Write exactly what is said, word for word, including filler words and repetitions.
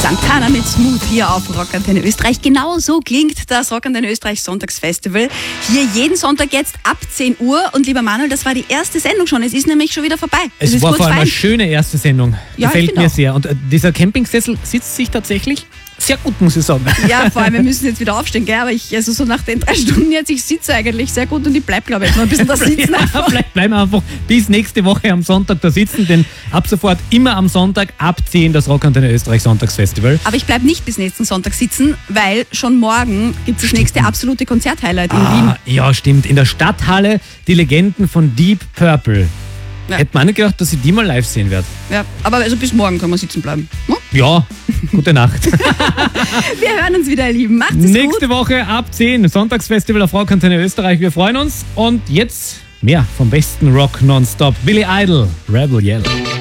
Santana mit Smooth hier auf Rockantenne Österreich. Genau so klingt das Rockantenne Österreich Sonntagsfestival. Hier jeden Sonntag jetzt ab zehn Uhr. Und lieber Manuel, das war die erste Sendung schon. Es ist nämlich schon wieder vorbei. Es, es war vor allem eine schöne erste Sendung. Ja, gefällt mir auch. sehr. Und äh, dieser Campingsessel sitzt sich tatsächlich sehr gut, muss ich sagen. Ja, vor allem, wir müssen jetzt wieder aufstehen, gell? Aber ich, also so nach den drei Stunden jetzt, ich sitze eigentlich sehr gut und ich bleibe, glaube ich, jetzt noch ein bisschen da sitzen. Ja, bleib, bleiben wir einfach bis nächste Woche am Sonntag da sitzen, denn ab sofort immer am Sonntag ab zehn das Rockantenne Österreich Sonntagsfestival. Aber ich bleibe nicht bis nächsten Sonntag sitzen, weil schon morgen gibt es das nächste absolute Konzerthighlight in ah, Wien. Ja, stimmt. In der Stadthalle die Legenden von Deep Purple. Ja. Hätte man nicht gedacht, dass ich die mal live sehen werde. Ja, aber also bis morgen können wir sitzen bleiben. Hm? Ja, gute Nacht. Wir hören uns wieder, ihr Lieben. Macht's gut. Nächste Woche ab zehn Sonntagsfestival auf Rockantenne Österreich. Wir freuen uns. Und jetzt mehr vom besten Rock nonstop. Billy Idol, Rebel Yell.